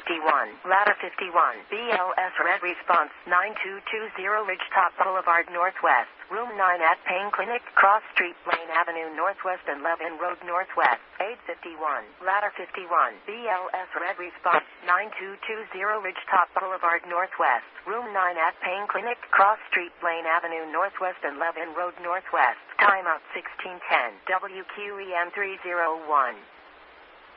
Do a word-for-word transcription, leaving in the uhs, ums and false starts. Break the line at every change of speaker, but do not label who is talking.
fifty-one, ladder fifty-one, B L S red response, nine two two zero Ridgetop Boulevard Northwest, room nine at Payne Clinic, Cross Street, Blaine Avenue Northwest and Levin Road Northwest, eight fifty-one, ladder fifty-one, B L S red response, nine two two zero Ridgetop Boulevard Northwest, room nine at Payne Clinic, Cross Street, Blaine Avenue Northwest and Levin Road Northwest, timeout sixteen ten, W Q E M three oh one.